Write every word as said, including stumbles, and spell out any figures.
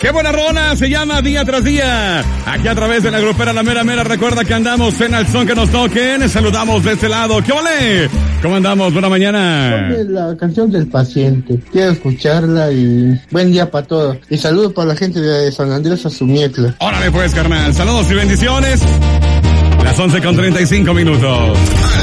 Qué buena rola, se llama Día Tras Día. Aquí a través de la grupera La Mera Mera, recuerda que andamos en el son que nos toquen. Saludamos de este lado. ¿Qué ole? ¿Cómo andamos? Buena mañana. Ponme la canción del paciente. Quiero escucharla y buen día para todos. Y saludos para la gente de San Andrés Azumietla. Órale pues, carnal. Saludos y bendiciones. Las once con treinta y cinco minutos.